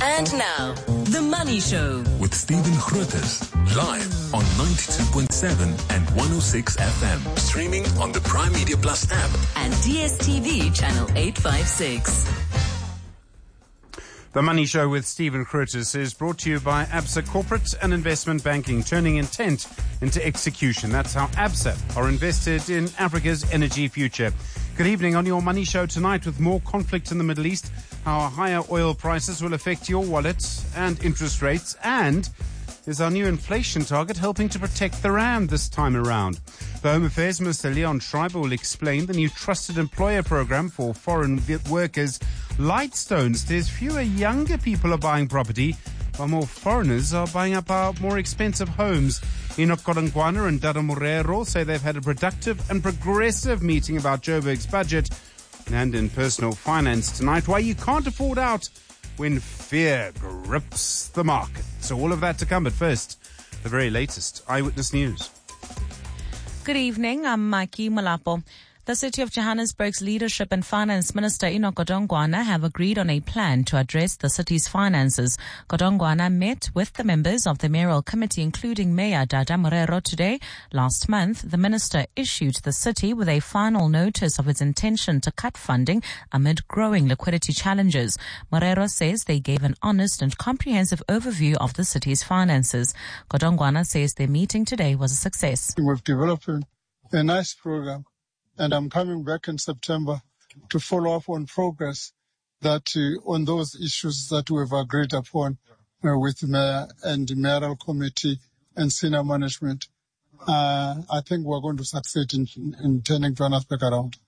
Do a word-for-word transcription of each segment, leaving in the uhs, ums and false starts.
And now, The Money Show. With Stephen Grootes, live on ninety-two point seven and one oh six F M. Streaming on the Prime Media Plus app. And D S T V channel eight fifty-six. The Money Show with Stephen Grootes is brought to you by ABSA Corporate and Investment Banking, turning intent into execution. That's how ABSA are invested in Africa's energy future. Good evening on your Money Show tonight. With more conflict in the Middle East, how higher oil prices will affect your wallet and interest rates, and is our new inflation target helping to protect the rand this time around? The Home Affairs Minister Leon Schreiber will explain the new Trusted Employer program for foreign workers. Lightstone says fewer younger people are buying property, while more foreigners are buying up our more expensive homes. Enoch Godongwana and Dada Morero say they've had a productive and progressive meeting about Joburg's budget. And in personal finance tonight, why you can't afford out when fear grips the market. So all of that to come, but first, the very latest Eyewitness News. Good evening, I'm Mikey Malapo. The City of Johannesburg's Leadership and Finance Minister Enoch Godongwana have agreed on a plan to address the city's finances. Godongwana met with the members of the mayoral committee, including Mayor Dada Morero, today. Last month, the minister issued the city with a final notice of its intention to cut funding amid growing liquidity challenges. Morero says they gave an honest and comprehensive overview of the city's finances. Godongwana says their meeting today was a success. We've developed a nice program, and I'm coming back in September to follow up on progress that uh, on those issues that we've agreed upon uh, with the mayor and the mayoral committee and senior management. Uh, I think we're going to succeed in, in turning Johannesburg around.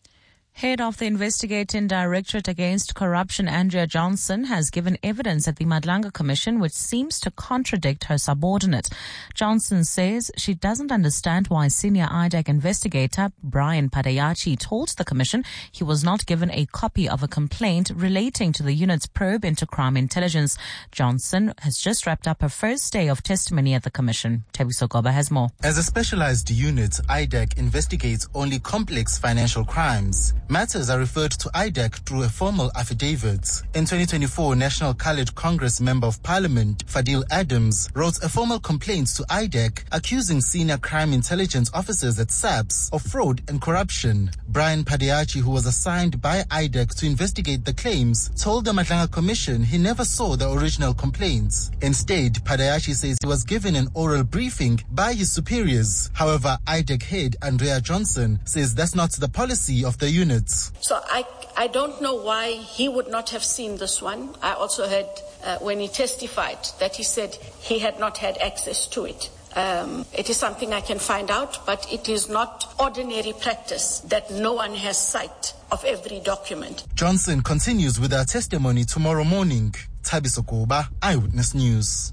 Head of the Investigating Directorate Against Corruption, Andrea Johnson, has given evidence at the Madlanga Commission which seems to contradict her subordinate. Johnson says she doesn't understand why senior I D A C investigator Brian Padayachi told the Commission he was not given a copy of a complaint relating to the unit's probe into crime intelligence. Johnson has just wrapped up her first day of testimony at the Commission. Tebiso Goba has more. As a specialized unit, I D A C investigates only complex financial crimes. Matters are referred to I D A C through a formal affidavit. In twenty twenty-four, National Coloured Congress Member of Parliament Fadil Adams wrote a formal complaint to I D A C accusing senior crime intelligence officers at SAPS of fraud and corruption. Brian Padayachi, who was assigned by I D A C to investigate the claims, told the Madlanga Commission he never saw the original complaints. Instead, Padayachi says he was given an oral briefing by his superiors. However, I D A C head Andrea Johnson says that's not the policy of the unit. So I, I don't know why he would not have seen this one. I also heard uh, when he testified that he said he had not had access to it. Um, it is something I can find out, but it is not ordinary practice that no one has sight of every document. Johnson continues with her testimony tomorrow morning. Tabiso Koba, Eyewitness News.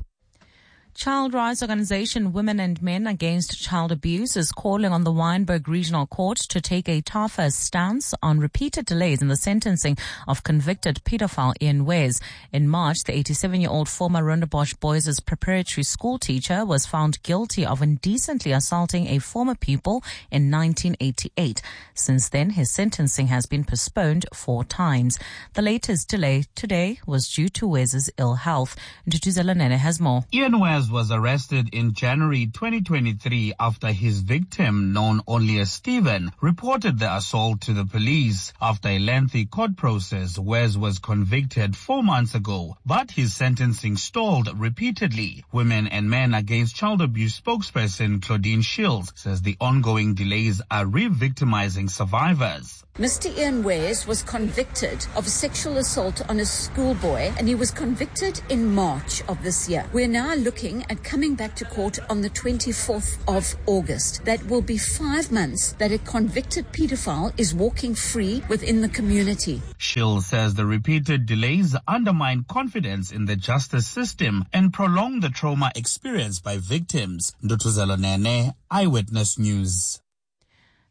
Child rights organization Women and Men Against Child Abuse is calling on the Wynberg Regional Court to take a tougher stance on repeated delays in the sentencing of convicted pedophile Ian Wes. In March, the eighty-seven-year-old former Rondebosch Boys' preparatory school teacher was found guilty of indecently assaulting a former pupil in nineteen eighty-eight. Since then, his sentencing has been postponed four times. The latest delay today was due to Wes' ill health. Ntutuzela Nene has more. Ian Wes was arrested in January twenty twenty-three after his victim, known only as Stephen, reported the assault to the police. After a lengthy court process, Wes was convicted four months ago, but his sentencing stalled repeatedly. Women and Men Against Child Abuse spokesperson Claudine Shields says the ongoing delays are re-victimizing survivors. Mister Ian Wes was convicted of sexual assault on a schoolboy, and he was convicted in March of this year. We're now looking at coming back to court on the twenty-fourth of August. That will be five months that a convicted pedophile is walking free within the community. Shill says the repeated delays undermine confidence in the justice system and prolong the trauma experienced by victims. Ndutuzelo Nene, Eyewitness News.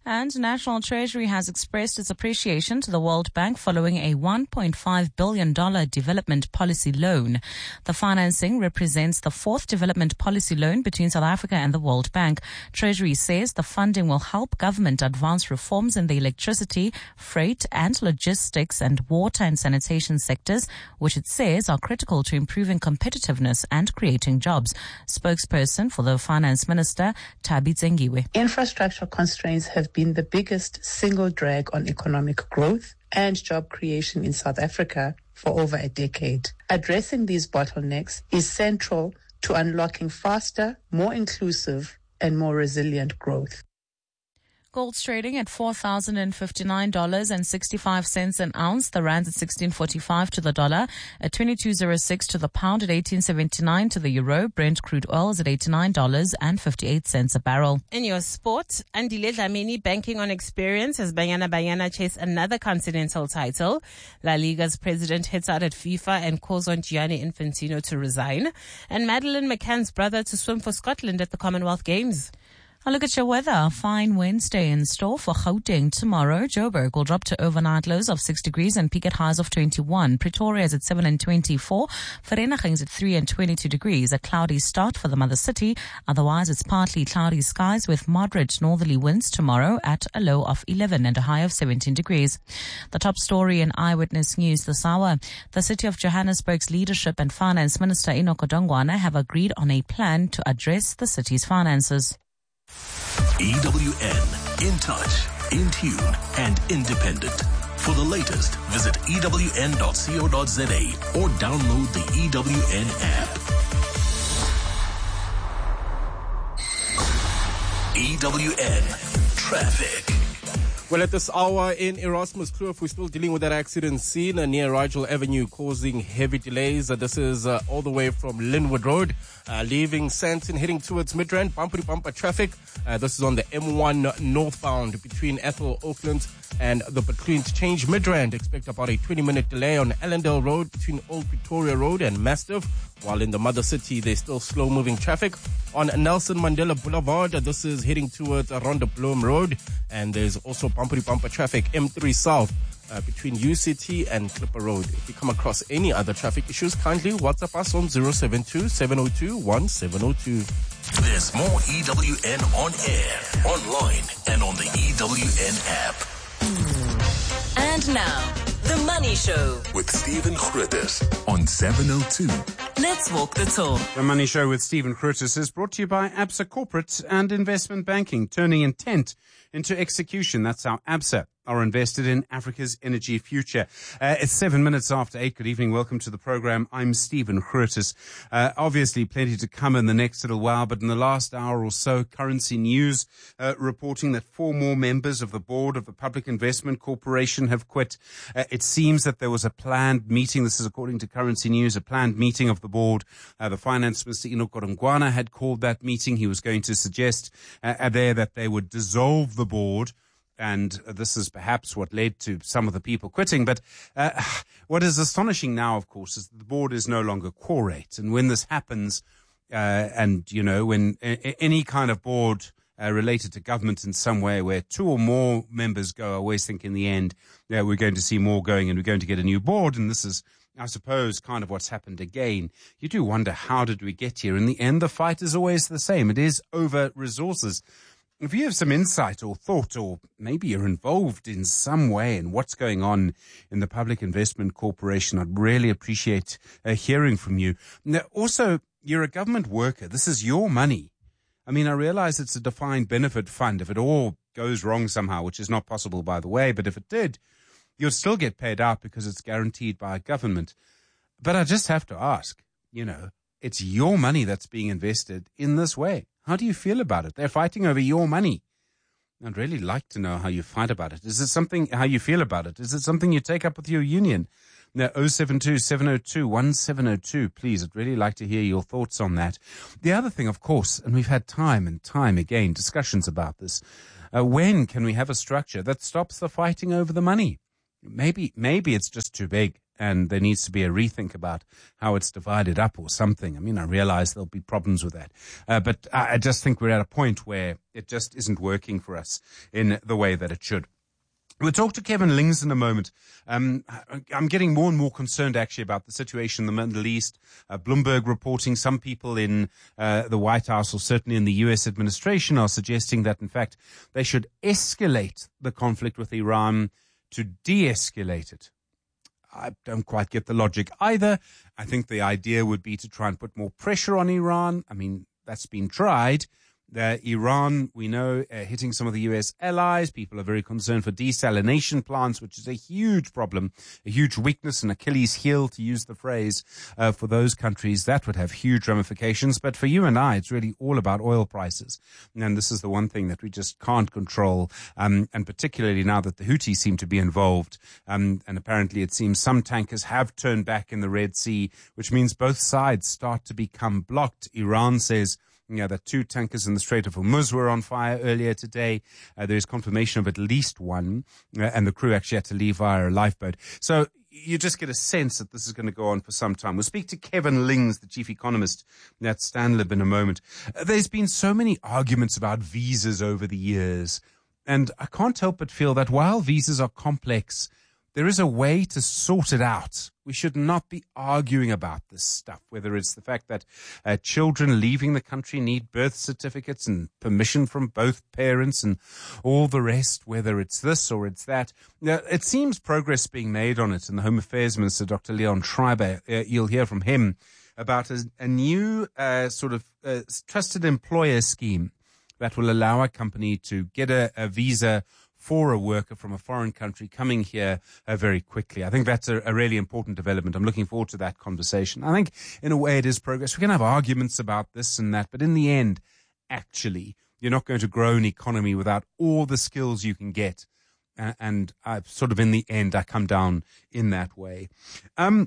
And National Treasury has expressed its appreciation to the World Bank following a one point five billion dollars development policy loan. The financing represents the fourth development policy loan between South Africa and the World Bank. Treasury says the funding will help government advance reforms in the electricity, freight and logistics and water and sanitation sectors, which it says are critical to improving competitiveness and creating jobs. Spokesperson for the Finance Minister, Thabi Tsengiwe. Infrastructure constraints have been the biggest single drag on economic growth and job creation in South Africa for over a decade. Addressing these bottlenecks is central to unlocking faster, more inclusive, and more resilient growth. Gold's trading at four thousand fifty-nine dollars and sixty-five cents an ounce. The rand's at sixteen forty-five to the dollar, at twenty-two oh six to the pound, at eighteen seventy-nine to the euro. Brent crude oil is at eighty-nine dollars and fifty-eight cents a barrel. In your sport, Andile Dlamini, banking on experience as Banyana Banyana chase another continental title. La Liga's president hits out at FIFA and calls on Gianni Infantino to resign. And Madeleine McCann's brother to swim for Scotland at the Commonwealth Games. A look at your weather. Fine Wednesday in store for Gauteng tomorrow. Joburg will drop to overnight lows of six degrees and peak at highs of twenty-one. Pretoria is at seven and twenty-four. Vereeniging is at three and twenty-two degrees. A cloudy start for the mother city. Otherwise, it's partly cloudy skies with moderate northerly winds tomorrow at a low of eleven and a high of seventeen degrees. The top story in Eyewitness News this hour. The City of Johannesburg's leadership and Finance Minister Enoch Godongwana have agreed on a plan to address the city's finances. E W N, in touch, in tune, and independent. For the latest, visit E W N dot co dot za or download the E W N app. E W N Traffic. Well, at this hour in Erasmus Kloof, we're still dealing with that accident scene uh, near Rigel Avenue, causing heavy delays. Uh, this is uh, all the way from Linwood Road, uh, leaving Sandton, heading towards Midrand. Bumpity bumper traffic. Uh, this is on the M one northbound between Ethel Oakland and the between Change Midrand. Expect about a twenty-minute delay on Allendale Road between Old Pretoria Road and Mastiff. While in the mother city, there's still slow-moving traffic on Nelson Mandela Boulevard. Uh, this is heading towards Ronda Bloom Road, and there's also bumpity bumper traffic M three South uh, between U C T and Clipper Road. If you come across any other traffic issues, kindly WhatsApp us on zero seven two, seven zero two, one seven zero two. There's more E W N on air, online, and on the E W N app. And now, The Money Show with Stephen Grootes on seven oh two. Let's walk the talk. The Money Show with Stephen Grootes is brought to you by Absa Corporate and Investment Banking, turning intent into execution. That's how Absa are invested in Africa's energy future. Uh, it's seven minutes after eight. Good evening. Welcome to the program. I'm Stephen Grootes. Uh, obviously, plenty to come in the next little while, but in the last hour or so, Currency News uh, reporting that four more members of the board of the Public Investment Corporation have quit. Uh, it seems that there was a planned meeting. This is according to Currency News, a planned meeting of the board. Uh, the Finance Minister Enoch Godongwana had called that meeting. He was going to suggest uh, there that they would dissolve the board. And this is perhaps what led to some of the people quitting. But uh, what is astonishing now, of course, is that the board is no longer quorate. And when this happens, uh, and, you know, when a- any kind of board uh, related to government in some way where two or more members go, I always think in the end, yeah, we're going to see more going and we're going to get a new board. And this is, I suppose, kind of what's happened again. You do wonder, how did we get here? In the end, the fight is always the same. It is over resources. If you have some insight or thought, or maybe you're involved in some way in what's going on in the Public Investment Corporation, I'd really appreciate uh, hearing from you. Now, also, you're a government worker. This is your money. I mean, I realize it's a defined benefit fund. If it all goes wrong somehow, which is not possible, by the way, but if it did, you'll still get paid out because it's guaranteed by government. But I just have to ask, you know, it's your money that's being invested in this way. How do you feel about it? They're fighting over your money. I'd really like to know how you fight about it. Is it something, how you feel about it? Is it something you take up with your union? Now, oh seven two, seven oh two, one seven oh two, please. I'd really like to hear your thoughts on that. The other thing, of course, and we've had time and time again discussions about this, uh, when can we have a structure that stops the fighting over the money? Maybe, maybe it's just too big. and there needs to be a rethink about how it's divided up or something. I mean, I realize there'll be problems with that. Uh, but I, I just think we're at a point where it just isn't working for us in the way that it should. We'll talk to Kevin Lings in a moment. Um, I'm getting more and more concerned, actually, about the situation in the Middle East. Uh, Bloomberg reporting some people in uh, the White House, or certainly in the U S administration, are suggesting that, in fact, they should escalate the conflict with Iran to de-escalate it. I don't quite get the logic either. I think the idea would be to try and put more pressure on Iran. I mean, that's been tried. Uh, Iran, we know, uh, hitting some of the U S allies. People are very concerned for desalination plants, which is a huge problem, a huge weakness, an Achilles heel, to use the phrase, uh, for those countries. That would have huge ramifications. But for you and I, it's really all about oil prices. And this is the one thing that we just can't control. Um, and particularly now that the Houthis seem to be involved. Um, and apparently it seems some tankers have turned back in the Red Sea, which means both sides start to become blocked. Iran says, yeah, that two tankers in the Strait of Hormuz were on fire earlier today. Uh, there is confirmation of at least one, uh, and the crew actually had to leave via a lifeboat. So you just get a sense that this is going to go on for some time. We'll speak to Kevin Lings, the chief economist at Stanlib, in a moment. Uh, there's been so many arguments about visas over the years, and I can't help but feel that while visas are complex, there is a way to sort it out. We should not be arguing about this stuff, whether it's the fact that uh, children leaving the country need birth certificates and permission from both parents and all the rest, whether it's this or it's that. Now, it seems progress being made on it, and the Home Affairs Minister, Doctor Leon Schreiber, uh, you'll hear from him about a, a new uh, sort of uh, trusted employer scheme that will allow a company to get a, a visa for a worker from a foreign country coming here uh, very quickly. I think that's a, a really important development. I'm looking forward to that conversation. I think, in a way, it is progress. We can have arguments about this and that, but in the end, actually, you're not going to grow an economy without all the skills you can get. Uh, and I've sort of, in the end, I come down in that way. Um,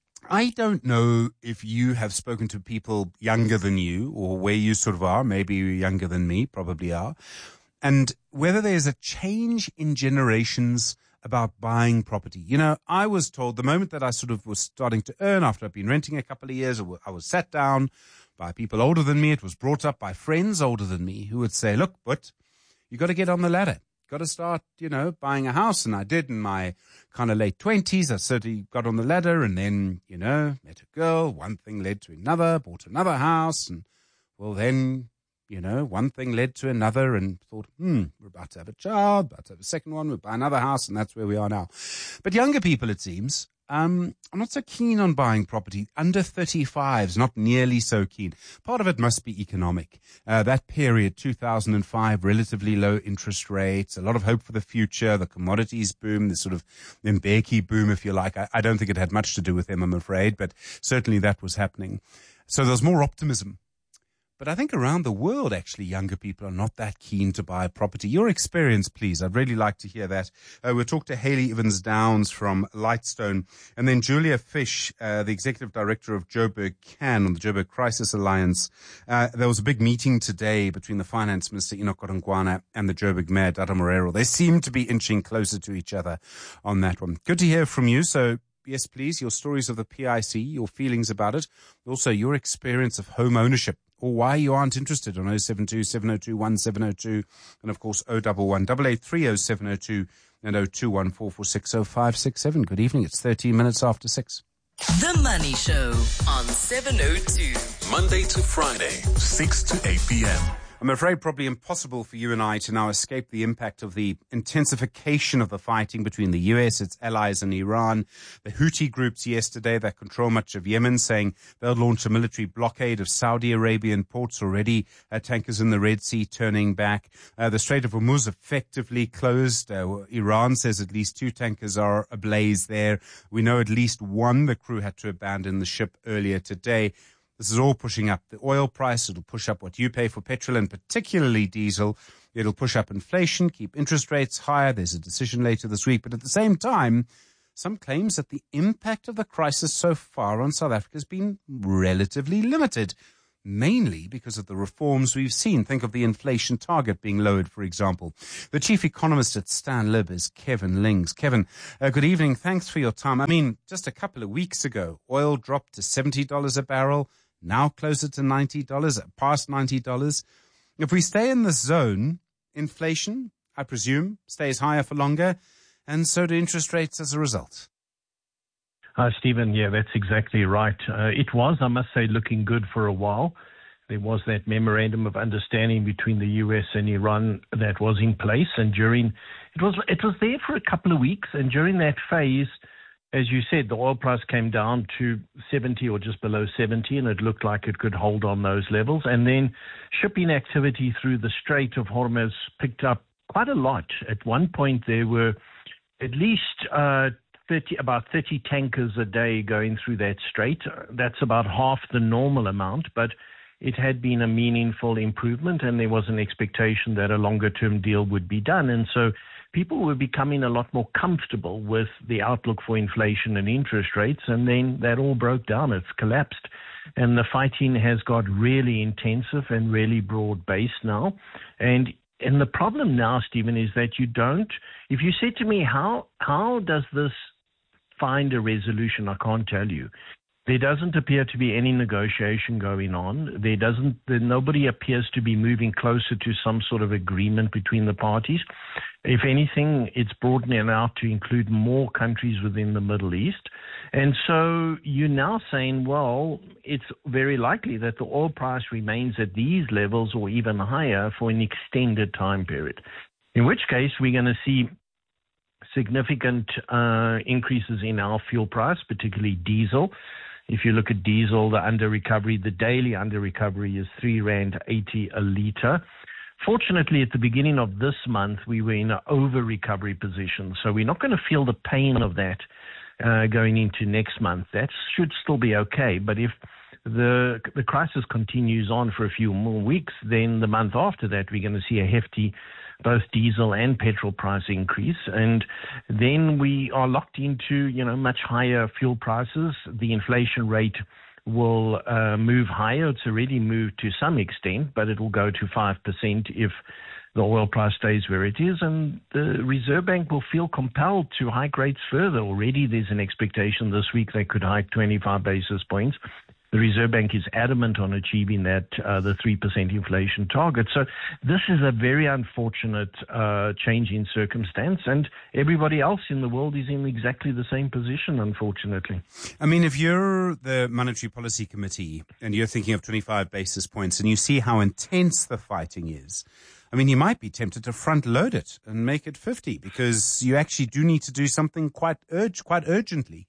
I don't know if you have spoken to people younger than you, or where you sort of are. Maybe you're younger than me, probably are. And whether there's a change in generations about buying property. You know, I was told the moment that I sort of was starting to earn after I've been renting a couple of years, I was sat down by people older than me. It was brought up by friends older than me who would say, look, but you got to get on the ladder. Got to start, you know, buying a house. And I did in my kind of late twenties. I certainly got on the ladder, and then, you know, met a girl. One thing led to another, bought another house. And well, then, you know, one thing led to another, and thought, hmm, we're about to have a child, about to have a second one, we'll buy another house, and that's where we are now. But younger people, it seems, um, are not so keen on buying property. Under thirty-fives, not nearly so keen. Part of it must be economic. Uh, that period, two thousand five, relatively low interest rates, a lot of hope for the future, the commodities boom, the sort of Mbeki boom, if you like. I, I don't think it had much to do with them, I'm afraid, but certainly that was happening. So there's more optimism. But I think around the world, actually, younger people are not that keen to buy a property. Your experience, please. I'd really like to hear that. Uh, we'll talk to Hayley Evans-Downs from Lightstone, and then Julia Fish, uh, the Executive Director of Joburg CAN, on the Joburg Crisis Alliance. Uh, there was a big meeting today between the Finance Minister, Enoch Godongwana, and the Joburg Mayor, Dada Morero. They seem to be inching closer to each other on that one. Good to hear from you. So, yes, please, your stories of the P I C, your feelings about it, also your experience of home ownership, or why you aren't interested, on oh seven two, seven oh two, one seven oh two, and of course oh one one, eight eight three oh seven oh two and oh two one, four four six oh five six seven. Good evening, it's thirteen minutes after six. The Money Show on seven oh two. Monday to Friday, six to eight p.m. I'm afraid probably impossible for you and I to now escape the impact of the intensification of the fighting between the U S, its allies, and Iran. The Houthi groups yesterday that control much of Yemen saying they'll launch a military blockade of Saudi Arabian ports already. Uh, tankers in the Red Sea turning back. Uh, the Strait of Hormuz effectively closed. Uh, Iran says at least two tankers are ablaze there. We know at least one, the crew had to abandon the ship earlier today. This is all pushing up the oil price. It'll push up what you pay for petrol, and particularly diesel. It'll push up inflation, keep interest rates higher. There's a decision later this week. But at the same time, some claims that the impact of the crisis so far on South Africa has been relatively limited. mainly because of the reforms we've seen. Think of the inflation target being lowered, for example. The chief economist at Stanlib is Kevin Lings. Kevin, uh, good evening. Thanks for your time. I mean, just a couple of weeks ago, oil dropped to seventy dollars a barrel, now closer to ninety dollars, past ninety dollars. If we stay in this zone, inflation, I presume, stays higher for longer, and so do interest rates as a result. Hi, Stephen. Yeah, that's exactly right. Uh, it was, I must say, looking good for a while. There was that memorandum of understanding between the U S and Iran that was in place, and during it was it was there for a couple of weeks, and during that phase, as you said, the oil price came down to seventy or just below seventy, and it looked like it could hold on those levels. And then shipping activity through the Strait of Hormuz picked up quite a lot. At one point, there were at least uh, thirty, about thirty tankers a day going through that strait. That's about half the normal amount, but it had been a meaningful improvement, and there was an expectation that a longer-term deal would be done. And so people were becoming a lot more comfortable with the outlook for inflation and interest rates, and then that all broke down. It's collapsed. And the fighting has got really intensive and really broad-based now. And and the problem now, Stephen, is that you don't, if you said to me, how how does this find a resolution, I can't tell you. There doesn't appear to be any negotiation going on. There doesn't, there, nobody appears to be moving closer to some sort of agreement between the parties. If anything, it's broadening out to include more countries within the Middle East. And so you're now saying, well, it's very likely that the oil price remains at these levels or even higher for an extended time period, in which case we're going to see significant uh, increases in our fuel price, particularly diesel. If you look at diesel, the under recovery, the daily under recovery is three rand eighty a litre. Fortunately, at the beginning of this month, we were in an over recovery position, so we're not going to feel the pain of that uh, going into next month. That should still be okay. But if the the crisis continues on for a few more weeks, then the month after that, we're going to see a hefty both diesel and petrol price increase, and then we are locked into, you know, much higher fuel prices. The inflation rate will uh, move higher. It's already moved to some extent, but it will go to five percent if the oil price stays where it is, and the Reserve Bank will feel compelled to hike rates further. Already there's an expectation this week they could hike twenty-five basis points. The Reserve Bank is adamant on achieving that, uh, the three percent inflation target. So this is a very unfortunate uh, change in circumstance, and everybody else in the world is in exactly the same position, unfortunately. I mean, if you're the Monetary Policy Committee and you're thinking of twenty-five basis points and you see how intense the fighting is, I mean, you might be tempted to front load it and make it fifty, because you actually do need to do something quite urge, quite urgently.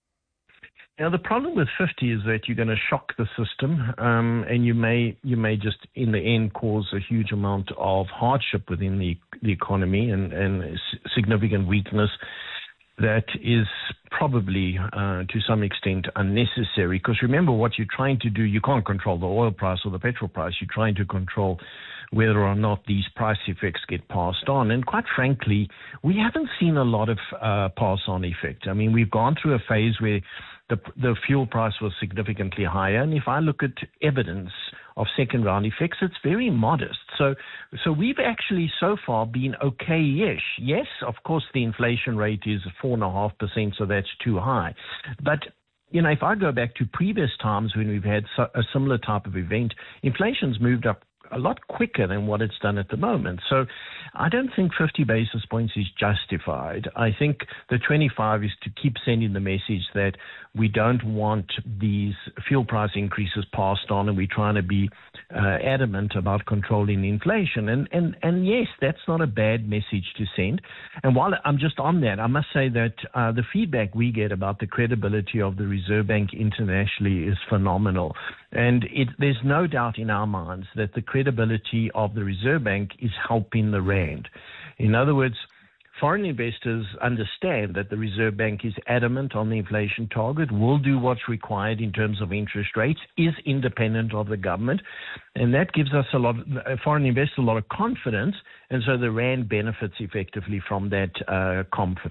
Now, the problem with fifty is that you're going to shock the system, um, and you may you may just, in the end, cause a huge amount of hardship within the, the economy and, and significant weakness that is probably, uh, to some extent, unnecessary. Because remember, what you're trying to do, you can't control the oil price or the petrol price. You're trying to control whether or not these price effects get passed on. And quite frankly, we haven't seen a lot of uh, pass-on effect. I mean, we've gone through a phase where the, the fuel price was significantly higher. And if I look at evidence of second-round effects, it's very modest. So, so we've actually so far been okay-ish. Yes, of course, the inflation rate is four point five percent, so that's too high. But you know, if I go back to previous times when we've had a similar type of event, inflation's moved up a lot quicker than what it's done at the moment. So I don't think fifty basis points is justified. I think the twenty-five is to keep sending the message that we don't want these fuel price increases passed on, and we're trying to be uh, adamant about controlling inflation. And, and, and yes, that's not a bad message to send. And while I'm just on that, I must say that uh, the feedback we get about the credibility of the Reserve Bank internationally is phenomenal. And it, there's no doubt in our minds that the credibility of the Reserve Bank is helping the rand. In other words, foreign investors understand that the Reserve Bank is adamant on the inflation target, will do what's required in terms of interest rates, is independent of the government, and that gives us a lot, of, foreign investors a lot of confidence, and so the rand benefits effectively from that uh, confidence.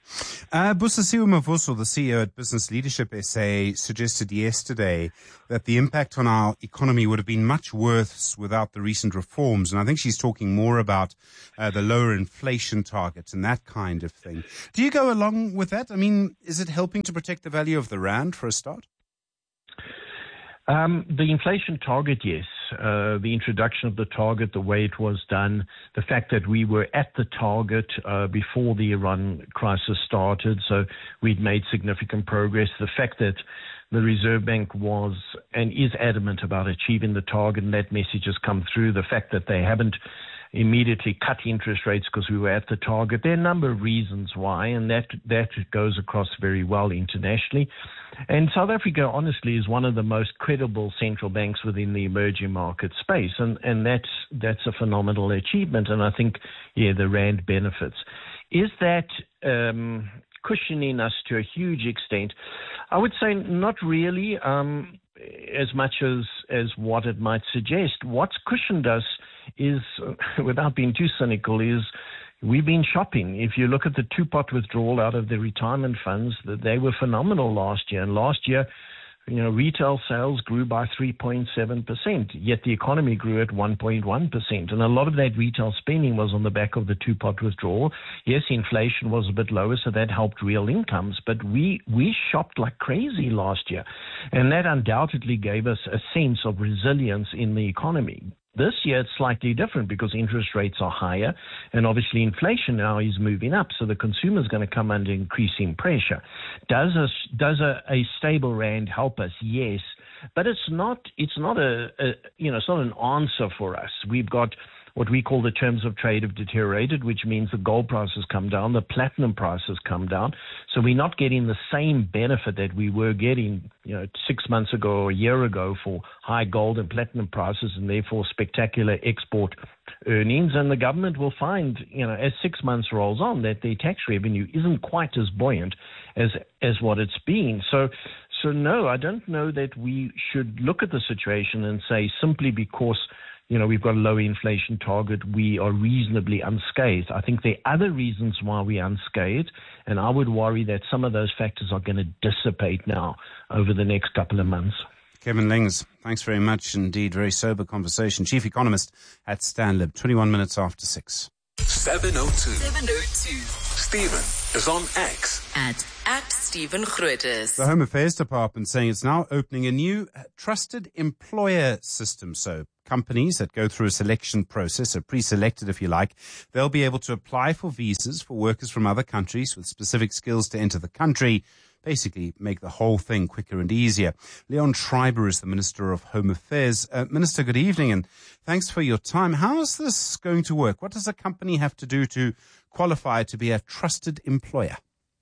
Uh, Busisiwe Mavuso, the C E O at Business Leadership S A, suggested yesterday that the impact on our economy would have been much worse without the recent reforms. And I think she's talking more about uh, the lower inflation targets and that kind of thing. Do you go along with that? I mean, is it helping to protect the value of the rand for a start? Um, the inflation target, yes. Uh, the introduction of the target, the way it was done, the fact that we were at the target uh, before the Iran crisis started, so we'd made significant progress. The fact that the Reserve Bank was and is adamant about achieving the target, and that message has come through. The fact that they haven't immediately cut interest rates because we were at the target. There are a number of reasons why, and that that goes across very well internationally. And South Africa, honestly, is one of the most credible central banks within the emerging market space, and, and that's that's a phenomenal achievement, and I think, yeah, the rand benefits. Is that um, cushioning us to a huge extent? I would say not really, um, as much as, as what it might suggest. What's cushioned us is, without being too cynical, is we've been shopping. If you look at the two-pot withdrawal out of the retirement funds, they were phenomenal last year. And last year, you know, retail sales grew by three point seven percent, yet the economy grew at one point one percent. And a lot of that retail spending was on the back of the two-pot withdrawal. Yes, inflation was a bit lower, so that helped real incomes. But we, we shopped like crazy last year. And that undoubtedly gave us a sense of resilience in the economy. This year, it's slightly different because interest rates are higher, and obviously inflation now is moving up, so the consumer is going to come under increasing pressure. Does a, does a, a stable rand help us? Yes, but it's not. It's not a, a you know, it's not an answer for us. We've got what we call the terms of trade have deteriorated, which means the gold prices come down, the platinum prices come down. So we're not getting the same benefit that we were getting, you know, six months ago or a year ago for high gold and platinum prices, and therefore spectacular export earnings. And the government will find, you know, as six months rolls on, that their tax revenue isn't quite as buoyant as as what it's been. So, so no, I don't know that we should look at the situation and say simply because, you know, we've got a low inflation target, we are reasonably unscathed. I think there are other reasons why we're unscathed, and I would worry that some of those factors are going to dissipate now over the next couple of months. Kevin Lings, thanks very much indeed. Very sober conversation. Chief Economist at Stanlib, twenty-one minutes after six. seven oh two. seven oh two. Stephen is on X. At, at Stephen Grootes. The Home Affairs Department saying it's now opening a new trusted employer system. So companies that go through a selection process, are pre-selected if you like, they'll be able to apply for visas for workers from other countries with specific skills to enter the country, basically make the whole thing quicker and easier. Leon Schreiber is the Minister of Home Affairs. Uh, Minister, good evening and thanks for your time. How is this going to work? What does a company have to do to qualify to be a trusted employer?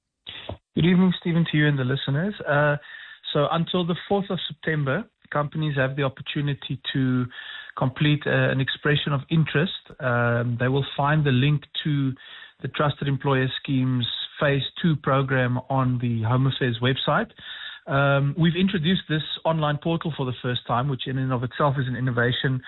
Good evening, Stephen, to you and the listeners. Uh, so until the fourth of September, companies have the opportunity to complete uh, an expression of interest. Um, they will find the link to the Trusted Employer Scheme's Phase two program on the Home Affairs website. Um, we've introduced this online portal for the first time, which in and of itself is an innovation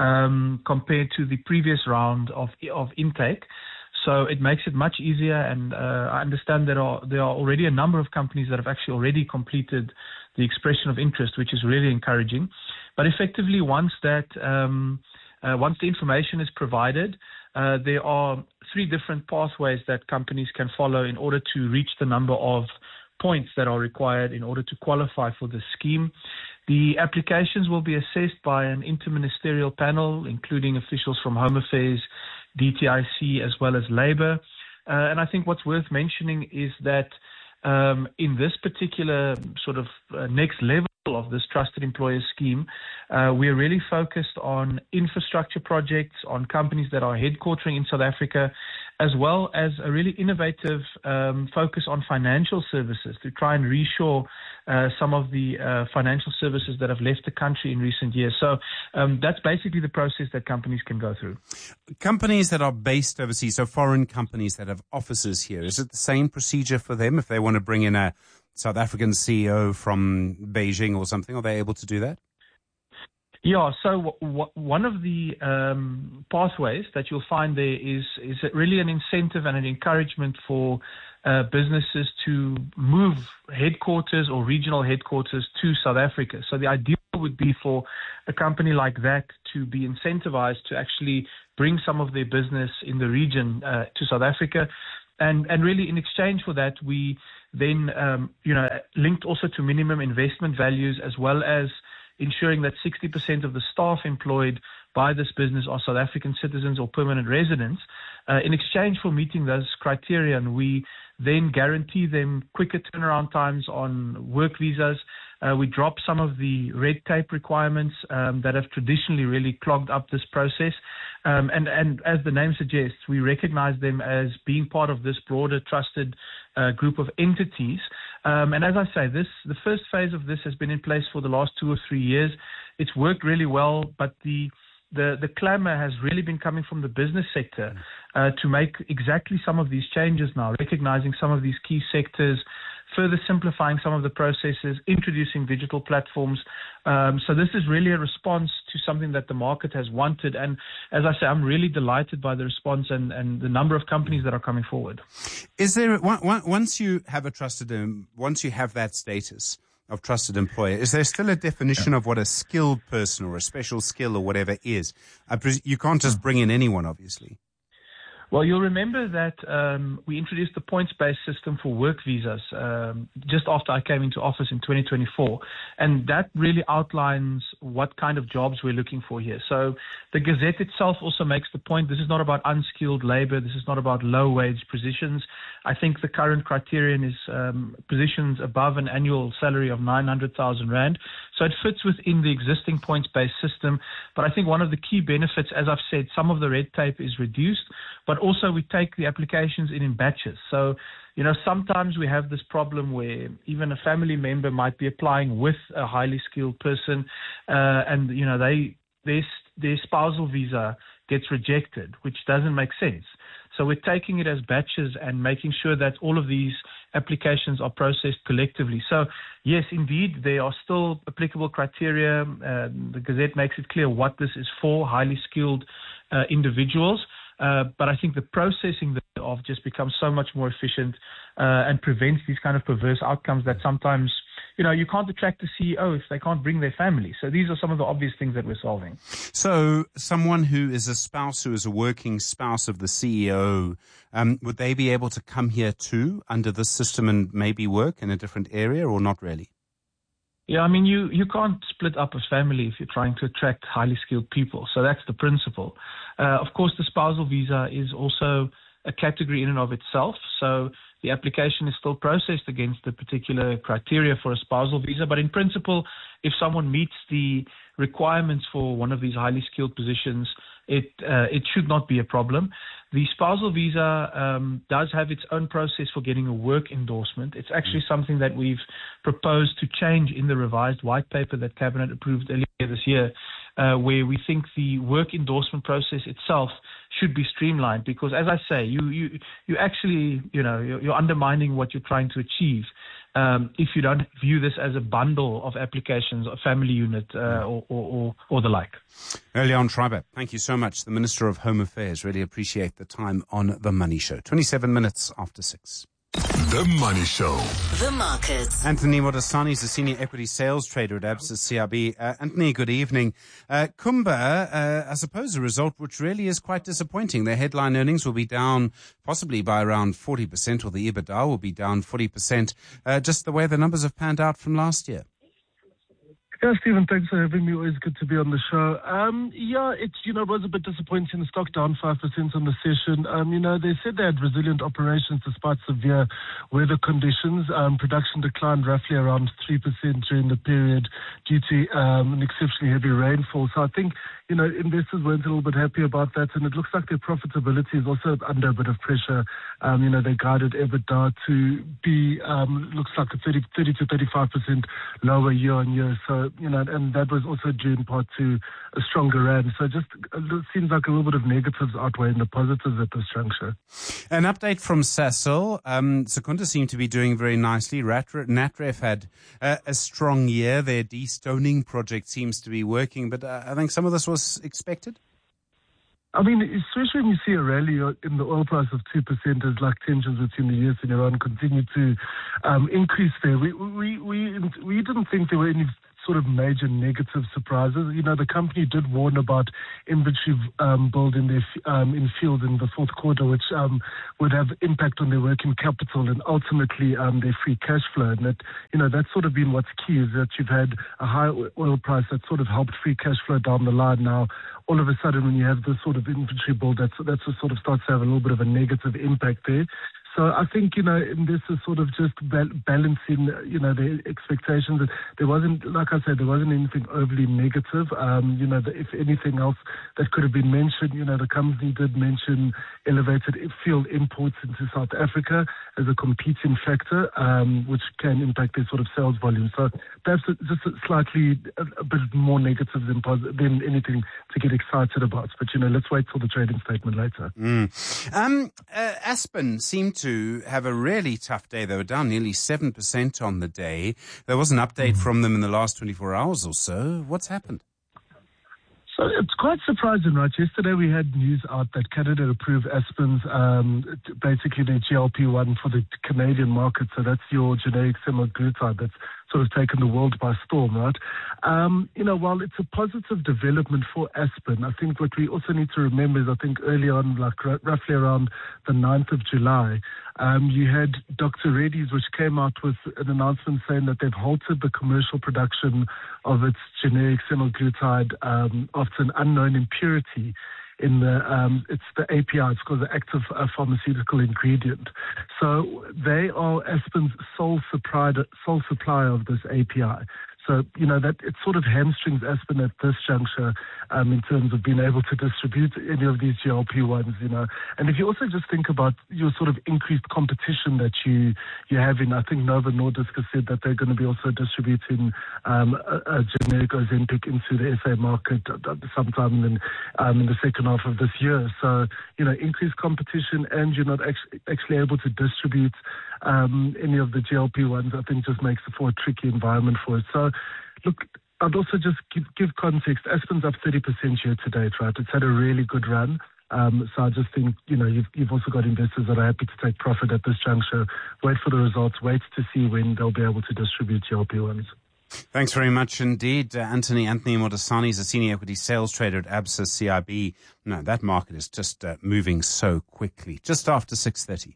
um, compared to the previous round of, of intake. So it makes it much easier, and uh, I understand there are there are already a number of companies that have actually already completed the expression of interest, which is really encouraging. But effectively, once that um, uh, once the information is provided, uh, there are three different pathways that companies can follow in order to reach the number of points that are required in order to qualify for the scheme. The applications will be assessed by an interministerial panel, including officials from Home Affairs, D T I C, as well as Labour. Uh, and I think what's worth mentioning is that um, in this particular sort of uh, next level of this Trusted Employer Scheme, uh, we're really focused on infrastructure projects, on companies that are headquartering in South Africa, as well as a really innovative um, focus on financial services to try and reshore uh, some of the uh, financial services that have left the country in recent years. So um, that's basically the process that companies can go through. Companies that are based overseas, so foreign companies that have offices here, is it the same procedure for them if they want to bring in a South African C E O from Beijing or something? Are they able to do that? Yeah, so w- w- one of the um, pathways that you'll find there is is really an incentive and an encouragement for uh, businesses to move headquarters or regional headquarters to South Africa. So the ideal would be for a company like that to be incentivized to actually bring some of their business in the region uh, to South Africa. And, and really in exchange for that, we then, um, you know, linked also to minimum investment values, as well as ensuring that sixty percent of the staff employed by this business are South African citizens or permanent residents. Uh, in exchange for meeting those criteria, and we then guarantee them quicker turnaround times on work visas. Uh, we drop some of the red tape requirements um, that have traditionally really clogged up this process. Um, and, and as the name suggests, we recognize them as being part of this broader trusted uh, group of entities. Um, and as I say, this the first phase of this has been in place for the last two or three years. It's worked really well, but the The, the clamor has really been coming from the business sector uh, to make exactly some of these changes now, recognizing some of these key sectors, further simplifying some of the processes, introducing digital platforms. Um, so this is really a response to something that the market has wanted. And as I say, I'm really delighted by the response and, and the number of companies that are coming forward. Is there, once you have a trusted, um, once you have that status of trusted employer, is there still a definition of what a skilled person or a special skill or whatever is? I pres- you can't just bring in anyone, obviously. Well, you'll remember that um, we introduced the points-based system for work visas um, just after I came into office in twenty twenty-four. And that really outlines what kind of jobs we're looking for here. So the Gazette itself also makes the point, this is not about unskilled labor. This is not about low-wage positions. I think the current criterion is um, positions above an annual salary of nine hundred thousand rand. So it fits within the existing points-based system. But I think one of the key benefits, as I've said, some of the red tape is reduced, but also we take the applications in in batches. So, you know, sometimes we have this problem where even a family member might be applying with a highly skilled person, uh, and, you know, they their, their spousal visa gets rejected, which doesn't make sense. So we're taking it as batches and making sure that all of these applications are processed collectively. So, yes, indeed, there are still applicable criteria. Uh, the Gazette makes it clear what this is for, highly skilled uh, individuals. Uh, but I think the processing thereof just becomes so much more efficient uh, and prevents these kind of perverse outcomes that sometimes, you know, you can't attract a C E O if they can't bring their family. So these are some of the obvious things that we're solving. So someone who is a spouse, who is a working spouse of the C E O, um, would they be able to come here too under this system and maybe work in a different area, or not really? Yeah, I mean, you, you can't split up a family if you're trying to attract highly skilled people. So that's the principle. Uh, of course, the spousal visa is also a category in and of itself. So the application is still processed against the particular criteria for a spousal visa. But in principle, if someone meets the requirements for one of these highly skilled positions, it uh, it should not be a problem. The spousal visa um, does have its own process for getting a work endorsement. It's actually something that we've proposed to change in the revised white paper that Cabinet approved earlier this year, uh, where we think the work endorsement process itself should be streamlined. Because, as I say, you you you actually, you know, you're, you're undermining what you're trying to achieve um, if you don't view this as a bundle of applications, a family unit, uh, or, or, or or the like. Leon Schreiber, thank you so much. The Minister of Home Affairs. Really appreciate the time on The Money Show. twenty-seven minutes after six. The Money Show. The markets. Anthony Modestani is a senior equity sales trader at Absa C I B. Uh, Anthony, good evening. Uh, Kumba, uh, I suppose a result which really is quite disappointing. Their headline earnings will be down possibly by around forty percent, or the EBITDA will be down forty percent, uh, just the way the numbers have panned out from last year. Yeah, Stephen, thanks for having me. Always good to be on the show. Um, yeah, it, you know, was a bit disappointing. The stock down five percent on the session. Um, you know, they said they had resilient operations despite severe weather conditions. Um, production declined roughly around three percent during the period due to um, an exceptionally heavy rainfall. So I think, you know, investors weren't a little bit happy about that. And it looks like their profitability is also under a bit of pressure. Um, you know, they guided EBITDA to be, um, looks like a thirty, thirty to thirty-five percent lower year on year. So, you know, and that was also due in part to a stronger rand. So it just it seems like a little bit of negatives outweighing the positives at this juncture. An update from Sasol. Um, Secunda seemed to be doing very nicely. Natref had uh, a strong year. Their destoning project seems to be working, but uh, I think some of this was expected. I mean, especially when you see a rally in the oil price of two percent as like tensions between the U S and Iran continue to um, increase there, we, we, we, we didn't think there were any sort of major negative surprises. You know, the company did warn about inventory um, build in their um, in field in the fourth quarter, which um, would have impact on their working capital and ultimately um, their free cash flow. And that, you know, that's sort of been what's key, is that you've had a high oil price that sort of helped free cash flow down the line. Now, all of a sudden, when you have this sort of inventory build, that's that's what sort of starts to have a little bit of a negative impact there. So I think, you know, this is sort of just balancing, you know, the expectations. There wasn't, like I said, there wasn't anything overly negative. Um, you know, the, if anything else that could have been mentioned, you know, the company did mention elevated field imports into South Africa as a competing factor, um, which can impact their sort of sales volume. So perhaps just a slightly a, a bit more negative than, positive, than anything to get excited about. But, you know, let's wait till the trading statement later. Mm. Um, uh, Aspen seemed to have a really tough day. They were down nearly seven percent on the day. There was an update from them in the last twenty-four hours or so. What's happened? So it's quite surprising, right? Yesterday we had news out that Canada approved Aspen's, um, basically their G L P one for the Canadian market. So that's your generic semaglutide that's sort of taken the world by storm, right? Um, you know, while it's a positive development for Aspen, I think what we also need to remember is, I think early on, like r- roughly around the ninth of July, um, you had Doctor Reddy's, which came out with an announcement saying that they've halted the commercial production of its generic semaglutide um, after an unknown impurity in the, um, it's the A P I, it's called the active uh, pharmaceutical ingredient. So they are Aspen's sole supplier, sole supplier of this A P I. So, you know, that it sort of hamstrings Aspen at this juncture um, in terms of being able to distribute any of these G L P ones, you know. And if you also just think about your sort of increased competition that you, you have in, I think Novo Nordisk has said that they're going to be also distributing um, a, a generic Ozempic into the S A market sometime in, um, in the second half of this year. So, you know, increased competition and you're not actually, actually able to distribute um, any of the G L P ones, I think just makes it for a tricky environment for it. So, look, I'd also just give, give context. Aspen's up thirty percent year to date, right? It's had a really good run. Um, so I just think, you know, you've, you've also got investors that are happy to take profit at this juncture. Wait for the results. Wait to see when they'll be able to distribute G L P ones. Thanks very much indeed, uh, Anthony. Anthony Modasani is a senior equity sales trader at Absa C I B. No, that market is just uh, moving so quickly. Just after six thirty.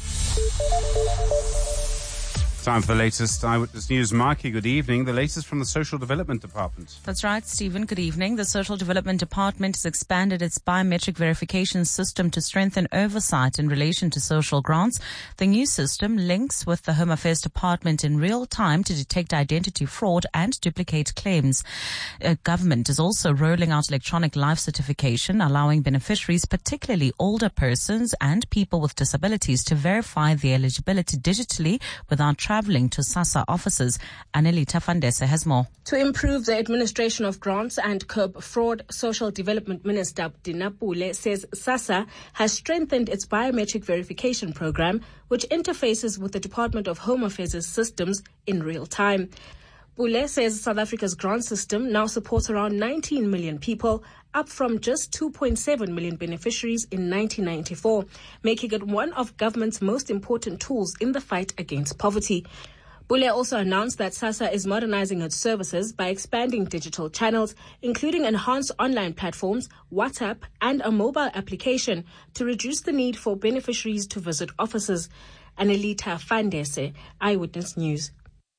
Time for the latest Eyewitness News. Marky, good evening. The latest from the Social Development Department. That's right, Stephen. Good evening. The Social Development Department has expanded its biometric verification system to strengthen oversight in relation to social grants. The new system links with the Home Affairs Department in real time to detect identity fraud and duplicate claims. Uh, government is also rolling out electronic life certification, allowing beneficiaries, particularly older persons and people with disabilities, to verify their eligibility digitally without traveling traveling to SASSA offices. Anelita Fandese has more. To improve the administration of grants and curb fraud, Social Development Minister Dinapule says SASSA has strengthened its biometric verification program, which interfaces with the Department of Home Affairs systems in real time. Pule says South Africa's grant system now supports around nineteen million people, up from just two point seven million beneficiaries in nineteen ninety-four, making it one of government's most important tools in the fight against poverty. Pule also announced that SASSA is modernizing its services by expanding digital channels, including enhanced online platforms, WhatsApp, and a mobile application to reduce the need for beneficiaries to visit offices. Anelita Fandese, Eyewitness News.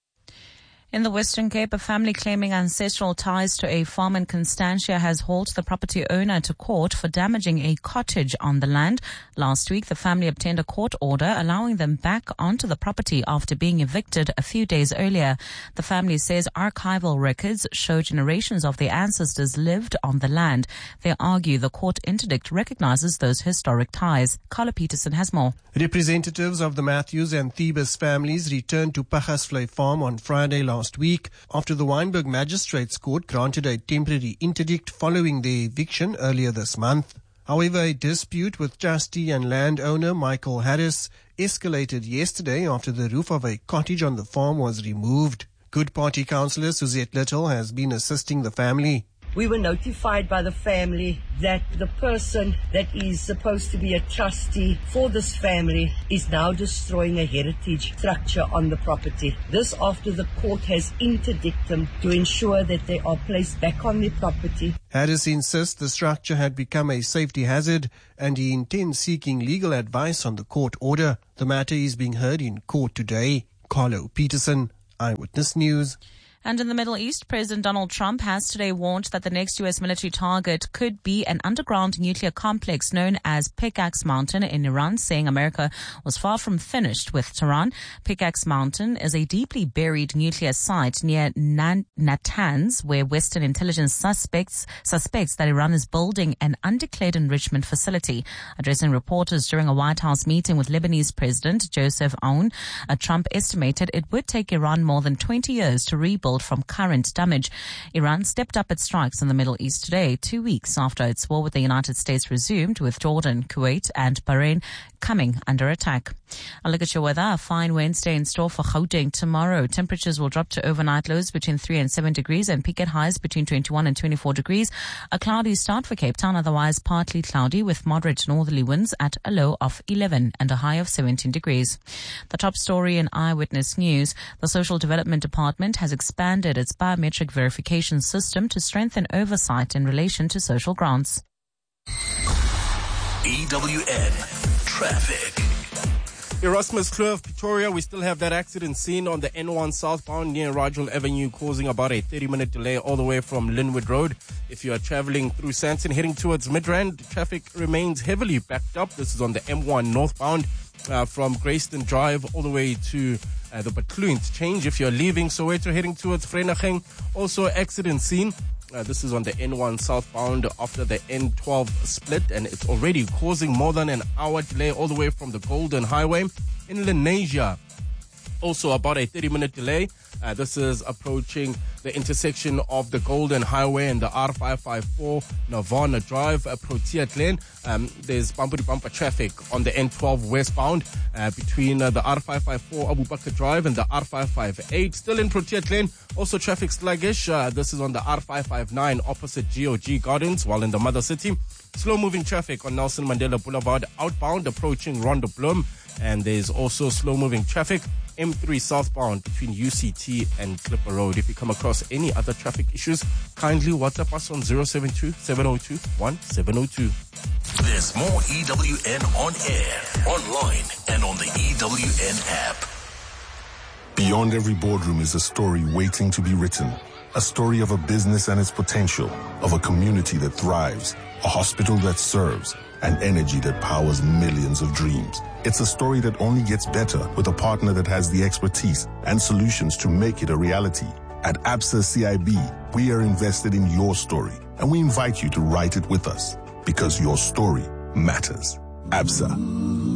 In the Western Cape, a family claiming ancestral ties to a farm in Constantia has hauled the property owner to court for damaging a cottage on the land. Last week, the family obtained a court order allowing them back onto the property after being evicted a few days earlier. The family says archival records show generations of their ancestors lived on the land. They argue the court interdict recognizes those historic ties. Carla Peterson has more. Representatives of the Matthews and Thebus families returned to Pachasvlei farm on Friday last Last week after the Wynberg Magistrates Court granted a temporary interdict following their eviction earlier this month. However, a dispute with trustee and landowner Michael Harris escalated yesterday after the roof of a cottage on the farm was removed. Good Party councillor Suzette Little has been assisting the family. we were notified by the family that the person that is supposed to be a trustee for this family is now destroying a heritage structure on the property. This after the court has interdictum to ensure that they are placed back on the property. Harris insists the structure had become a safety hazard and he intends seeking legal advice on the court order. The matter is being heard in court today. Carlo Peterson, Eyewitness News. And in the Middle East, President Donald Trump has today warned that the next U S military target could be an underground nuclear complex known as Pickaxe Mountain in Iran, saying America was far from finished with Tehran. Pickaxe Mountain is a deeply buried nuclear site near Natanz, where Western intelligence suspects suspects that Iran is building an undeclared enrichment facility. Addressing reporters during a White House meeting with Lebanese President Joseph Aoun, uh, Trump estimated it would take Iran more than twenty years to rebuild from current damage. Iran stepped up its strikes in the Middle East today, two weeks after its war with the United States resumed, with Jordan, Kuwait and Bahrain coming under attack. A look at your weather. A fine Wednesday in store for Gauteng tomorrow. Temperatures will drop to overnight lows between three and seven degrees and peak at highs between twenty-one and twenty-four degrees. A cloudy start for Cape Town, otherwise partly cloudy with moderate northerly winds at a low of eleven and a high of seventeen degrees. The top story in Eyewitness News. The Social Development Department has expanded its biometric verification system to strengthen oversight in relation to social grants. E W N Traffic. Erasmus Kloof, Pretoria, we still have that accident scene on the N one southbound near Rigel Avenue, causing about a thirty-minute delay all the way from Linwood Road. If you are traveling through Sandton heading towards Midrand, traffic remains heavily backed up. This is on the M one northbound uh, from Grayston Drive all the way to uh, the Batlu interchange. If you're leaving Soweto heading towards Vereeniging, also accident scene. Uh, this is on the N one southbound after the N twelve split, and it's already causing more than an hour delay all the way from the Golden Highway in Lenasia. Also about a thirty-minute delay. Uh, this is approaching the intersection of the Golden Highway and the R five five four Nirvana Drive, uh, Protea Glen. Um, there's bumper-to-bumper traffic on the N twelve westbound uh, between uh, the R five five four Abu Bakr Drive and the R five five eight. Still in Protea Glen. Also traffic sluggish. Uh, this is on the R five five nine opposite G O G Gardens, while in the Mother City. Slow-moving traffic on Nelson Mandela Boulevard outbound approaching Rondo Bloem. And there's also slow-moving traffic M three southbound between U C T and Clipper Road. If you come across any other traffic issues, kindly WhatsApp us on zero seven two, seven zero two, one seven zero two. There's more E W N on air, online, and on the E W N app. Beyond every boardroom is a story waiting to be written. A story of a business and its potential, of a community that thrives, a hospital that serves, and energy that powers millions of dreams. It's a story that only gets better with a partner that has the expertise and solutions to make it a reality. At Absa C I B, we are invested in your story, and we invite you to write it with us, because your story matters. Absa,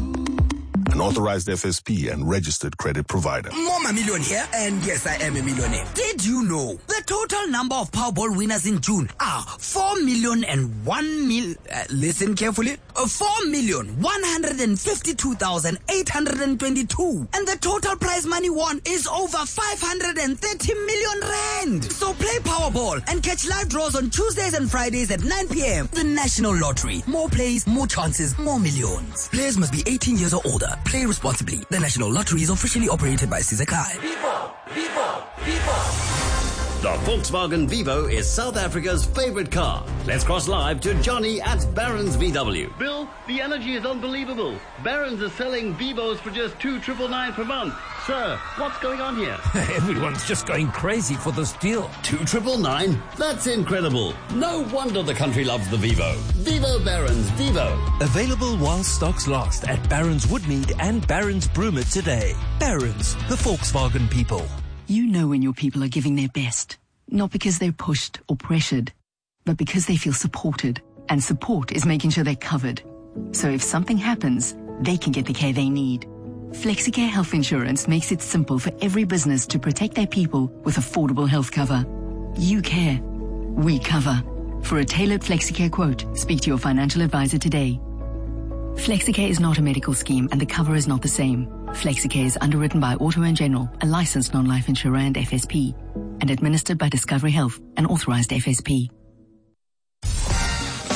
an authorized F S P and registered credit provider. Mama Million here, and yes, I am a millionaire. Did you know the total number of Powerball winners in June are four million and one mil? Uh, listen carefully. Uh, four million one hundred fifty-two thousand eight hundred twenty-two, and the total prize money won is over five hundred thirty million rand. So play Powerball and catch live draws on Tuesdays and Fridays at nine p.m. The National Lottery. More plays, more chances, more millions. Players must be eighteen years or older. Play responsibly. The National Lottery is officially operated by Sizakai. Vivo, Vivo, Vivo. The Volkswagen Vivo is South Africa's favorite car. Let's cross live to Johnny at Barron's V W. Bill, the energy is unbelievable. Barron's is selling Vivos for just two triple nine per month. Sir, what's going on here? Everyone's just going crazy for this deal. Two triple nine? That's incredible. No wonder the country loves the Vivo. Vivo Barron's Vivo. Available while stocks last at Barron's Woodmead and Barron's Broomer today. Barron's, the Volkswagen people. You know when your people are giving their best, not because they're pushed or pressured, but because they feel supported. And support is making sure they're covered. So if something happens, they can get the care they need. FlexiCare Health Insurance makes it simple for every business to protect their people with affordable health cover. You care. We cover. For a tailored FlexiCare quote, speak to your financial advisor today. FlexiCare is not a medical scheme and the cover is not the same. FlexiCare is underwritten by Auto and General, a licensed non-life insurer and F S P, and administered by Discovery Health, an authorized F S P.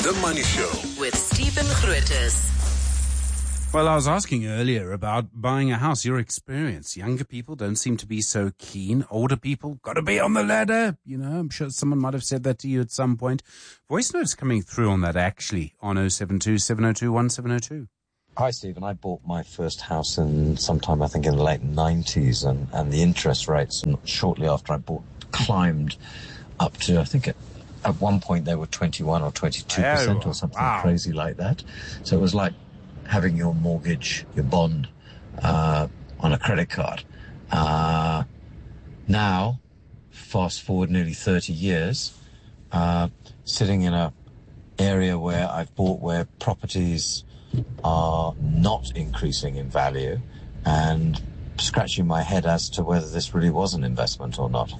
The Money Show with Stephen Grootes. Well, I was asking earlier about buying a house, your experience. Younger people don't seem to be so keen. Older people, got to be on the ladder. You know, I'm sure someone might have said that to you at some point. Voice notes coming through on that, actually, on oh seven two, seven oh two, one seven oh two. Hi, Stephen. I bought my first house in sometime, I think, in the late nineties, and, and the interest rates shortly after I bought climbed up to, I think, at, at one point they were twenty-one or twenty-two percent Oh, or something wow. crazy like that. So it was like having your mortgage, your bond, uh, on a credit card. Uh, now, fast forward nearly thirty years, uh, sitting in a area where I've bought where properties are not increasing in value, and scratching my head as to whether this really was an investment or not.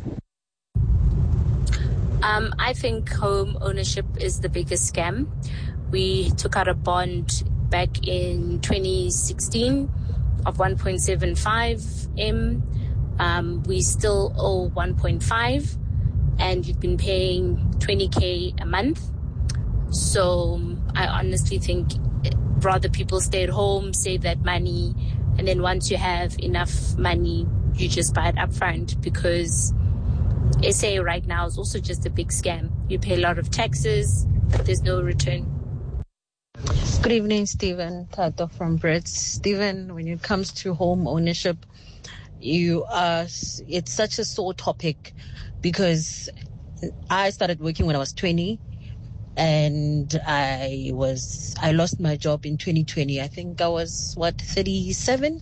Um, I think home ownership is the biggest scam. We took out a bond back in twenty sixteen of one point seven five M. Um, we still owe one point five, and you've been paying twenty K a month. So I honestly think rather people stay at home, save that money, and then once you have enough money, you just buy it up front, because S A right now is also just a big scam. You pay a lot of taxes, but there's no return. Good evening, Stephen. Tato from Brits. Stephen, when it comes to home ownership, you are, it's such a sore topic, because I started working when I was twenty, and I was, I lost my job in twenty twenty. I think I was, what, thirty-seven?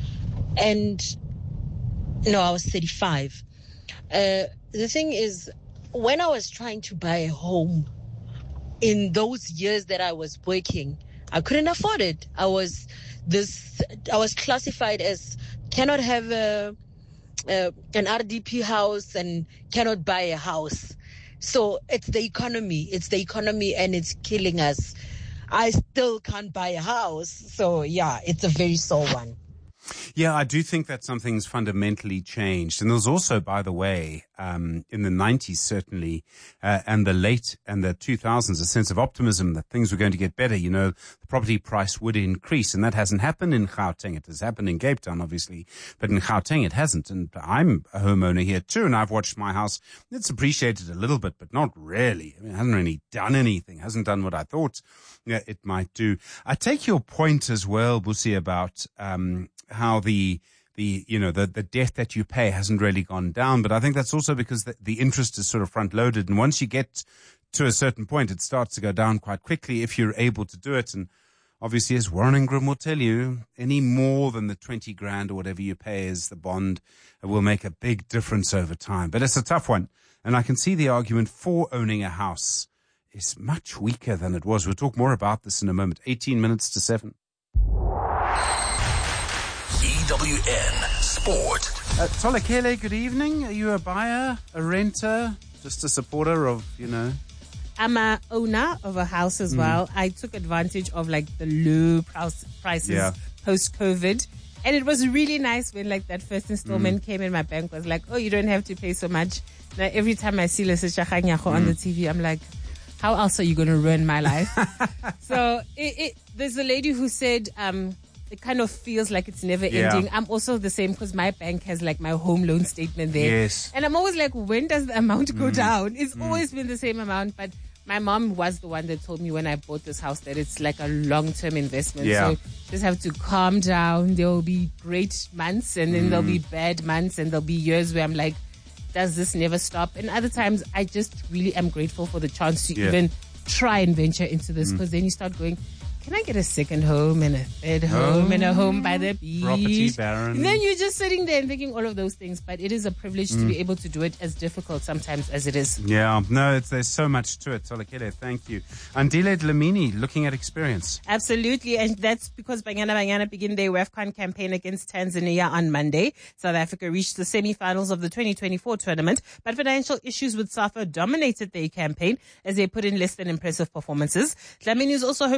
And no, I was thirty-five. Uh, the thing is, when I was trying to buy a home, in those years that I was working, I couldn't afford it. I was this, I was classified as cannot have a, a, an R D P house and cannot buy a house. So it's the economy, it's the economy and it's killing us. I still can't buy a house. So yeah, it's a very sore one. Yeah, I do think that something's fundamentally changed. And there was also, by the way, um, in the nineties, certainly, uh, and the late and the two thousands, a sense of optimism that things were going to get better. You know, the property price would increase, and that hasn't happened in Gauteng. It has happened in Cape Town, obviously, but in Gauteng it hasn't. And I'm a homeowner here too, and I've watched my house. It's appreciated a little bit, but not really. I mean, it hasn't really done anything, hasn't done what I thought yeah, it might do. I take your point as well, Busi, about, um, how the, the, you know, the, the debt that you pay hasn't really gone down. But I think that's also because the, the interest is sort of front loaded. And once you get to a certain point, it starts to go down quite quickly if you're able to do it. And obviously, as Warren Ingram will tell you, any more than the twenty grand or whatever you pay as the bond will make a big difference over time. But it's a tough one. And I can see the argument for owning a house is much weaker than it was. We'll talk more about this in a moment. eighteen minutes to seven. E W N Sport. Uh, Tolekele, good evening. Are you a buyer, a renter, just a supporter of, you know? I'm a owner of a house as Mm. well. I took advantage of like the low price, prices Yeah. post-COVID. And it was really nice when like that first installment Mm. came in. My bank was like, oh, you don't have to pay so much. Now every time I see Lesotho Kganyago on the T V, I'm like, how else are you going to ruin my life? So it, it, there's a lady who said, um, it kind of feels like it's never Yeah. ending. I'm also the same because my bank has like my home loan statement there. Yes. And I'm always like, when does the amount go Mm. down? It's Mm. always been the same amount. But my mom was the one that told me when I bought this house that it's like a long-term investment. Yeah. So just have to calm down. There will be great months and then Mm. there'll be bad months and there'll be years where I'm like, does this never stop? And other times I just really am grateful for the chance to Yeah. even try and venture into this, Mm. because then you start going, can I get a second home and a third home and a home by the beach? Property baron. And then you're just sitting there and thinking all of those things. But it is a privilege to Mm. be able to do it, as difficult sometimes as it is. Yeah, no, it's, there's so much to it. Tolekele, thank you. Andile Dlamini, looking at experience. Absolutely, and that's because Banyana Banyana begin their WAFCON campaign against Tanzania on Monday. South Africa reached the semi-finals of the twenty twenty-four tournament, but financial issues with SAFA dominated their campaign as they put in less than impressive performances. Dlamini is also hoping to win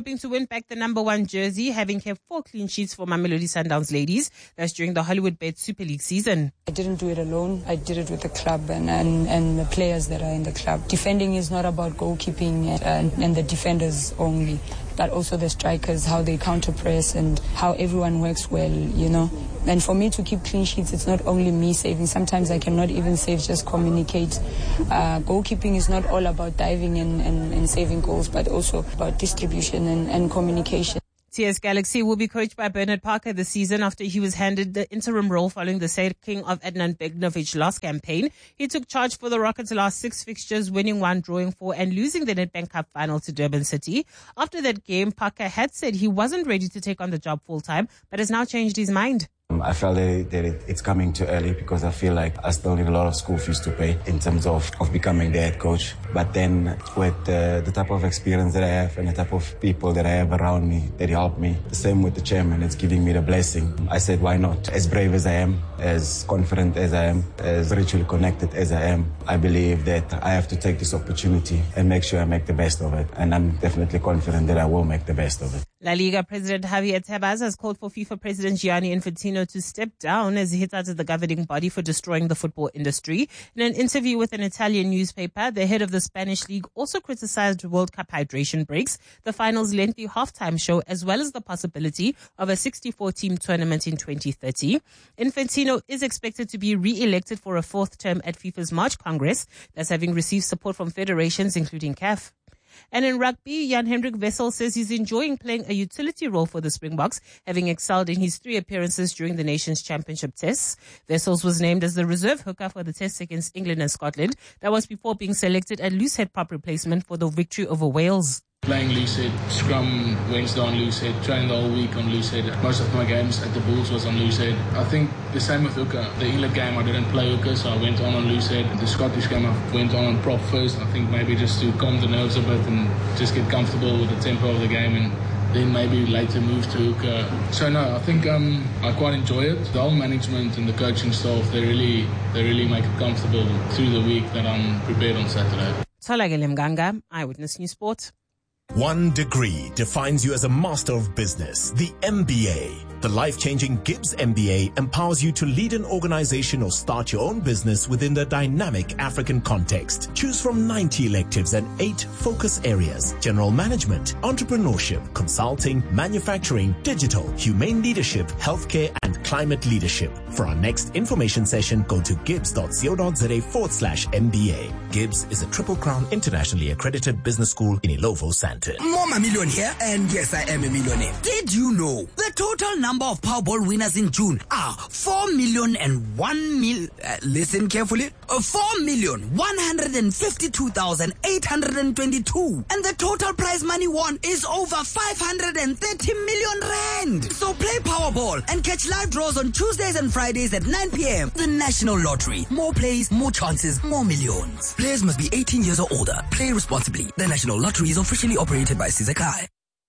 back the number one jersey, having kept four clean sheets for Mamelodi Sundowns ladies. That's during the Hollywood Bet Super League season. I didn't do it alone. I did it with the club and, and, and the players that are in the club. Defending is not about goalkeeping and, and, and the defenders only, but also the strikers, how they counter press and how everyone works well, you know. And for me to keep clean sheets, it's not only me saving. Sometimes I cannot even save, just communicate. Uh, goalkeeping is not all about diving and, and, and saving goals, but also about distribution and, and communication. T S Galaxy will be coached by Bernard Parker this season after he was handed the interim role following the sacking of Adnan Begnovic's last campaign. He took charge for the Rockets' last six fixtures, winning one, drawing four, and losing the Nedbank Cup final to Durban City. After that game, Parker had said he wasn't ready to take on the job full-time, but has now changed his mind. I felt that, that it, it's coming too early because I feel like I still need a lot of school fees to pay in terms of, of becoming the head coach. But then with uh, the type of experience that I have and the type of people that I have around me that help me, the same with the chairman, it's giving me the blessing. I said, why not? As brave as I am, as confident as I am, as spiritually connected as I am, I believe that I have to take this opportunity and make sure I make the best of it. And I'm definitely confident that I will make the best of it. La Liga President Javier Tebas has called for FIFA President Gianni Infantino to step down as he hits out at the governing body for destroying the football industry. In an interview with an Italian newspaper, the head of the Spanish league also criticized World Cup hydration breaks, the final's lengthy halftime show, as well as the possibility of a sixty-four team tournament in twenty thirty. Infantino is expected to be re-elected for a fourth term at FIFA's March Congress, that's having received support from federations, including C A F. And in rugby, Jan-Hendrik Wessel says he's enjoying playing a utility role for the Springboks, having excelled in his three appearances during the Nations Championship tests. Wessels was named as the reserve hooker for the test against England and Scotland. That was before being selected as loosehead prop replacement for the victory over Wales. Playing loosehead, scrum Wednesday on loosehead, trained the whole week on loosehead. Most of my games at the Bulls was on loosehead. I think the same with hooker. The England game I didn't play hooker, so I went on on loosehead. The Scottish game I went on on prop first. I think maybe just to calm the nerves a bit and just get comfortable with the tempo of the game, and then maybe later move to hooker. So no, I think um, I quite enjoy it. The whole management and the coaching staff, they really, they really make it comfortable through the week that I'm prepared on Saturday. Tolagele Mganga, Eyewitness News Sport. One degree defines you as a master of business, the M B A. The life-changing Gibbs M B A empowers you to lead an organization or start your own business within the dynamic African context. Choose from ninety electives and eight focus areas: general management, entrepreneurship, consulting, manufacturing, digital, humane leadership, healthcare, and climate leadership. For our next information session, go to gibbs.co.za forward slash MBA. Gibbs is a Triple Crown internationally accredited business school in Ilovo, Sandton. Mama Million here, and yes, I am a millionaire. Did you know the total number of Powerball winners in June are four million and one mil? Uh, listen carefully. Uh, four million one hundred fifty-two thousand eight hundred twenty-two, and the total prize money won is over five hundred thirty million rand. So play Powerball and catch live draws on Tuesdays and Fridays at nine p.m. The National Lottery. More plays, more chances, more millions. Players must be eighteen years or older. Play responsibly. The National Lottery is officially operated by Sizakai.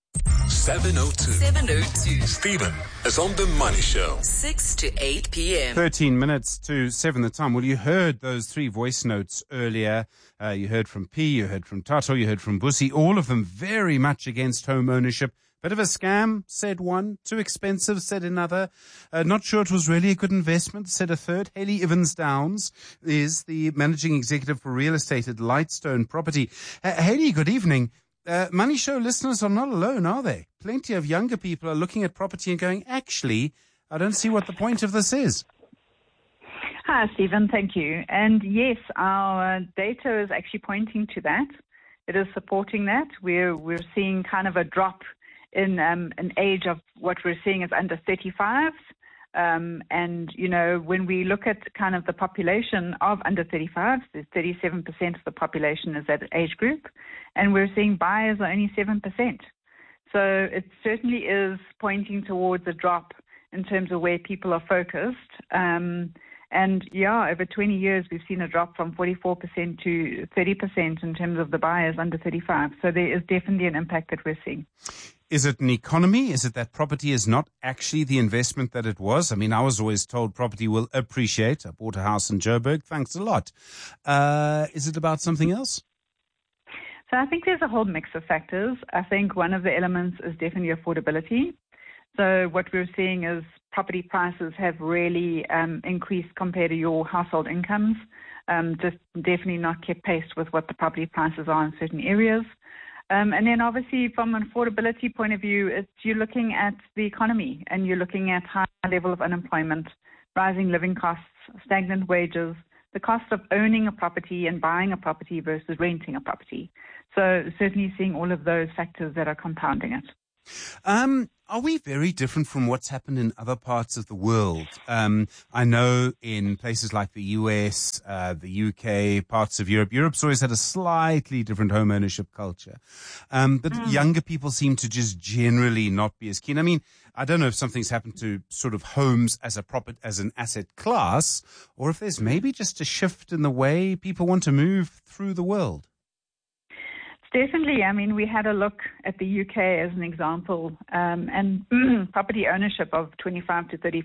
seven oh two. seven oh two. Stephen is on the Money Show. six to eight p.m. thirteen minutes to seven the time. Well, you heard those three voice notes earlier. Uh, you heard from P, you heard from Tato, you heard from Busi. All of them very much against home ownership. Bit of a scam, said one. Too expensive, said another. Uh, not sure it was really a good investment, said a third. Haley Evans Downs is the managing executive for real estate at Lightstone Property. Uh, Haley, good evening. Uh, Money Show listeners are not alone, are they? Plenty of younger people are looking at property and going, actually, I don't see what the point of this is. Hi, Stephen. Thank you. And yes, our data is actually pointing to that. It is supporting that. We're we're seeing kind of a drop in um, an age of what we're seeing as under thirty-fives. Um, and, you know, when we look at kind of the population of under thirty-fives, there's thirty-seven percent of the population is that age group, and we're seeing buyers are only seven percent. So it certainly is pointing towards a drop in terms of where people are focused. Um, and, yeah, over twenty years, we've seen a drop from forty-four percent to thirty percent in terms of the buyers under thirty-five. So there is definitely an impact that we're seeing. Is it an economy? Is it that property is not actually the investment that it was? I mean, I was always told property will appreciate. I bought a house in Joburg. Thanks a lot. Uh, is it about something else? So I think there's a whole mix of factors. I think one of the elements is definitely affordability. So what we're seeing is property prices have really um, increased compared to your household incomes, um, just definitely not kept pace with what the property prices are in certain areas. Um, and then obviously from an affordability point of view, it's, you're looking at the economy and you're looking at high level of unemployment, rising living costs, stagnant wages, the cost of owning a property and buying a property versus renting a property. So certainly seeing all of those factors that are compounding it. Um, are we very different from what's happened in other parts of the world? Um, I know in places like the U S, uh, the U K, parts of Europe, Europe's always had a slightly different home ownership culture. Um, but mm. younger people seem to just generally not be as keen. I mean, I don't know if something's happened to sort of homes as a proper, as an asset class, or if there's maybe just a shift in the way people want to move through the world. Definitely. I mean, we had a look at the U K as an example, um, and property ownership of twenty-five to thirty